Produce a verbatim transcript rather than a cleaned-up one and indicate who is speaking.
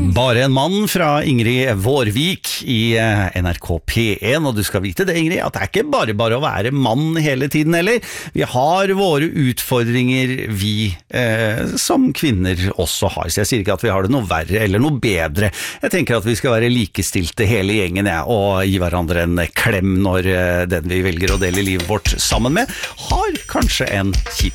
Speaker 1: Bare en mann fra Ingrid Vårvik i N R K P en, og du skal vite det, Ingrid, at det er ikke bare bare å være mann hele tiden heller. Vi har våre utfordringer, vi eh, som kvinner også har, så jeg sier ikke at vi har det noe verre eller noe bedre. Jeg tenker at vi skal være likestilte hele gjengen, ja, og gi hverandre en klem når eh, den vi velger å dele livet vårt sammen med, har kanskje en kjip